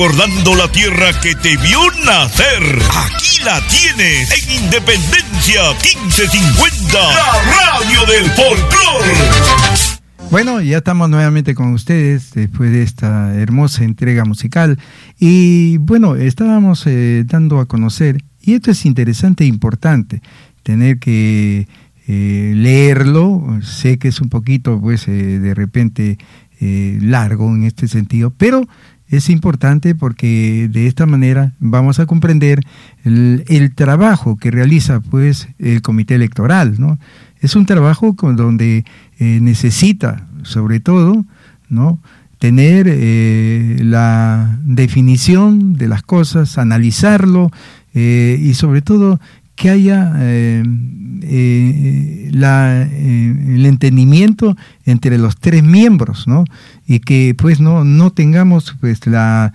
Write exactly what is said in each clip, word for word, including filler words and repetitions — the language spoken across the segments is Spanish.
Recordando la tierra que te vio nacer. Aquí la tienes, en Independencia quince cincuenta, la radio del folclor. Bueno, ya estamos nuevamente con ustedes después de esta hermosa entrega musical. Y bueno, estábamos eh, dando a conocer, y esto es interesante e importante, tener que eh, leerlo. Sé que es un poquito, pues, eh, de repente eh, largo en este sentido, pero es importante porque de esta manera vamos a comprender el, el trabajo que realiza, pues, el comité electoral, ¿no? Es un trabajo con donde eh, necesita, sobre todo, ¿no?, tener eh, la definición de las cosas, analizarlo eh, y sobre todo que haya eh, eh, la, eh, el entendimiento entre los tres miembros, ¿no? Y que pues no, no tengamos pues la,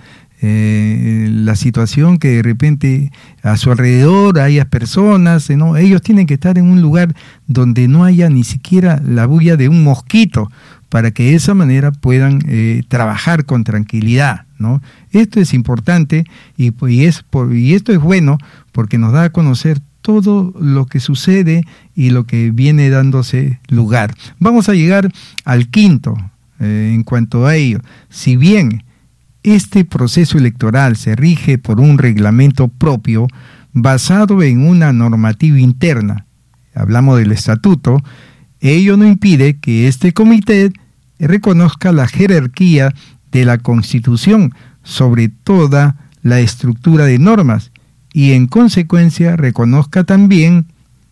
eh, la situación que de repente a su alrededor haya personas, ¿no? Ellos tienen que estar en un lugar donde no haya ni siquiera la bulla de un mosquito, para que de esa manera puedan eh, trabajar con tranquilidad, ¿no? Esto es importante y, y, es por, y esto es bueno porque nos da a conocer todo lo que sucede y lo que viene dándose lugar. Vamos a llegar al quinto eh, en cuanto a ello. Si bien este proceso electoral se rige por un reglamento propio basado en una normativa interna, hablamos del estatuto, ello no impide que este comité reconozca la jerarquía de la Constitución sobre toda la estructura de normas y en consecuencia reconozca también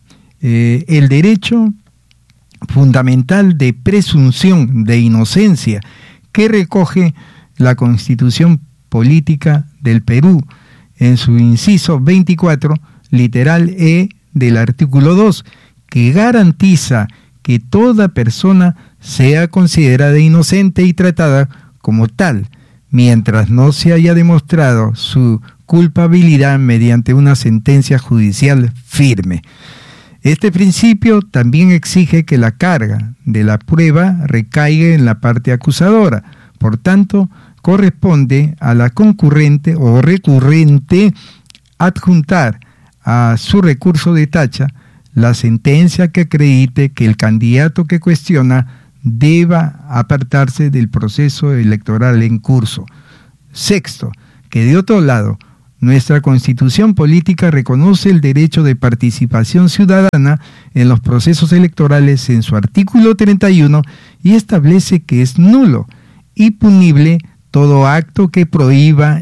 eh, el derecho fundamental de presunción de inocencia que recoge la Constitución Política del Perú en su inciso veinticuatro, literal E del artículo dos, que garantiza que toda persona sea considerada inocente y tratada como tal, mientras no se haya demostrado su culpabilidad mediante una sentencia judicial firme. Este principio también exige que la carga de la prueba recaiga en la parte acusadora, por tanto, corresponde a la concurrente o recurrente adjuntar a su recurso de tacha la sentencia que acredite que el candidato que cuestiona deba apartarse del proceso electoral en curso. Sexto, que de otro lado, nuestra Constitución Política reconoce el derecho de participación ciudadana en los procesos electorales en su artículo treinta y uno y establece que es nulo y punible todo acto que prohíba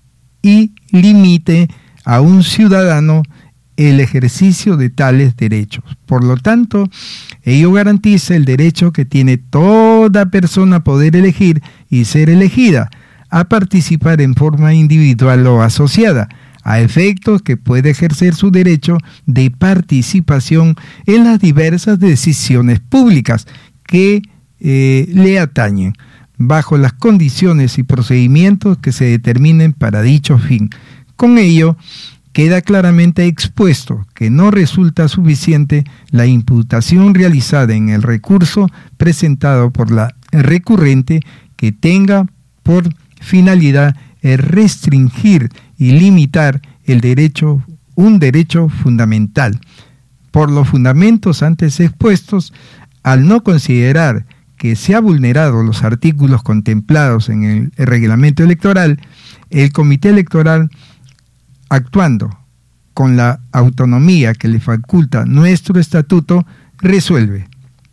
y limite a un ciudadano el ejercicio de tales derechos. Por lo tanto, ello garantiza el derecho que tiene toda persona a poder elegir y ser elegida, a participar en forma individual o asociada, a efectos que puede ejercer su derecho de participación en las diversas decisiones públicas que eh, le atañen, bajo las condiciones y procedimientos que se determinen para dicho fin. Con ello, queda claramente expuesto que no resulta suficiente la imputación realizada en el recurso presentado por la recurrente que tenga por finalidad el restringir y limitar el derecho, un derecho fundamental. Por los fundamentos antes expuestos, al no considerar que se ha vulnerado los artículos contemplados en el, el reglamento electoral, el Comité Electoral, actuando con la autonomía que le faculta nuestro estatuto, resuelve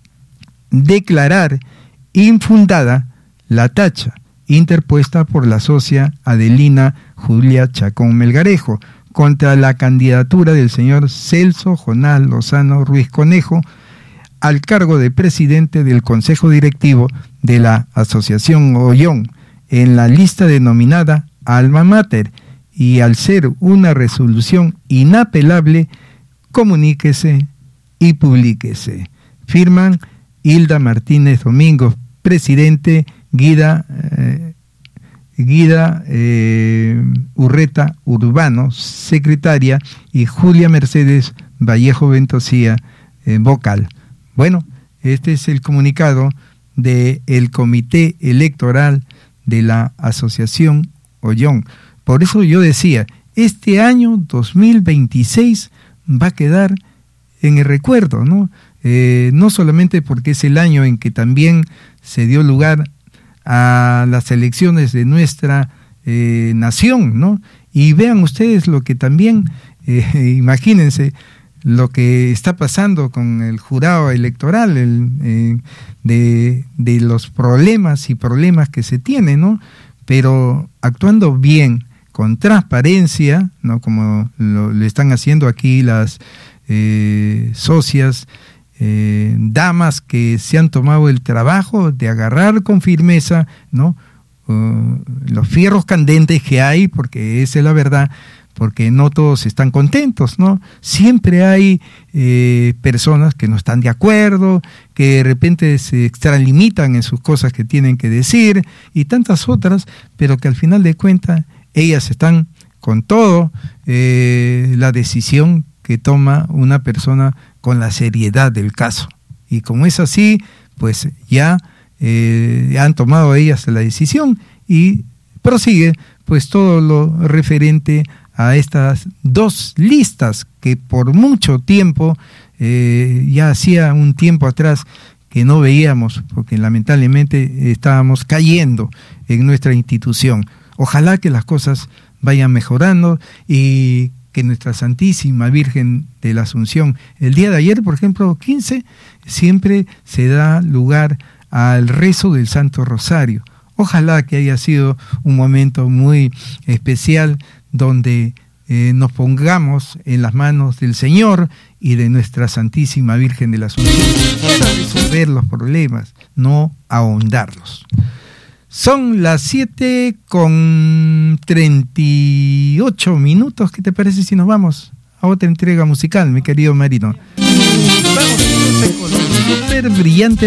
declarar infundada la tacha interpuesta por la socia Adelina Julia Chacón Melgarejo contra la candidatura del señor Celso Jonás Lozano Ruiz Conejo al cargo de presidente del Consejo Directivo de la Asociación Ollón en la lista denominada Alma Mater, y al ser una resolución inapelable, comuníquese y publíquese. Firman Hilda Martínez Domingos, presidente, Guida, eh, Guida eh, Urreta Urbano, secretaria, y Julia Mercedes Vallejo Ventosía, eh, vocal. Bueno, este es el comunicado del Comité Electoral de la Asociación Ollón. Por eso yo decía, este año dos mil veintiséis va a quedar en el recuerdo, ¿no? Eh, no solamente porque es el año en que también se dio lugar a las elecciones de nuestra eh, nación, ¿no? Y vean ustedes lo que también, eh, imagínense, lo que está pasando con el jurado electoral, el, eh, de, de los problemas y problemas que se tienen, ¿no? Pero actuando bien, con transparencia, ¿no? Como lo, lo están haciendo aquí las eh, socias, eh, damas que se han tomado el trabajo de agarrar con firmeza, ¿no? Uh, los fierros candentes que hay, porque esa es la verdad, porque no todos están contentos, ¿no? Siempre hay eh, personas que no están de acuerdo, que de repente se extralimitan en sus cosas que tienen que decir, y tantas otras, pero que al final de cuentas ellas están con todo eh, la decisión que toma una persona con la seriedad del caso. Y como es así, pues ya eh, han tomado ellas la decisión y prosigue pues todo lo referente a estas dos listas que por mucho tiempo, eh, ya hacía un tiempo atrás que no veíamos, porque lamentablemente estábamos cayendo en nuestra institución. Ojalá que las cosas vayan mejorando y que nuestra Santísima Virgen de la Asunción, el día de ayer, por ejemplo, quince, siempre se da lugar al rezo del Santo Rosario. Ojalá que haya sido un momento muy especial donde eh, nos pongamos en las manos del Señor y de nuestra Santísima Virgen de la Asunción para resolver los problemas, no ahondarlos. Son las siete con treinta y ocho minutos. ¿Qué te parece si nos vamos a otra entrega musical, mi querido Marino? Vamos con un super brillante